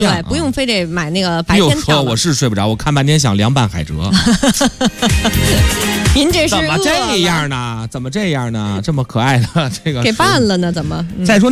对，不用非得买那个白天票。 又说我是睡不着，我看半天想凉拌海蜇。 您这是怎么这样呢？怎么这样呢？这么可爱的这个给办了呢？怎么？ 再说。